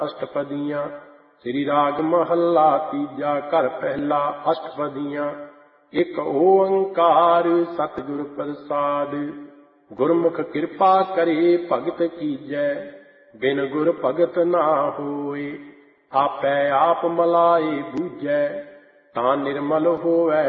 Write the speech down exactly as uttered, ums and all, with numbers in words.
ਅਸ਼ਟਪਦੀਆਂ। ਸ੍ਰੀ ਰਾਗ ਮਹੱਲਾ ਤੀਜਾ। ਘਰ ਪਹਿਲਾ। ਅਸ਼ਟਪਦੀਆਂ। ਇੱਕ ਓੰਕਾਰ ਸਤਿਗੁਰ ਪ੍ਰਸਾਦਿ। ਗੁਰਮੁਖ ਕਿਰਪਾ ਕਰੇ ਭਗਤ ਕੀਜੈ। ਬਿਨ ਗੁਰ ਭਗਤ ਨਾ ਹੋਏ। ਆਪੈ ਆਪ ਮਲਾਏ ਬੂਝੈ। ਤਾਂ ਨਿਰਮਲ ਹੋਵੈ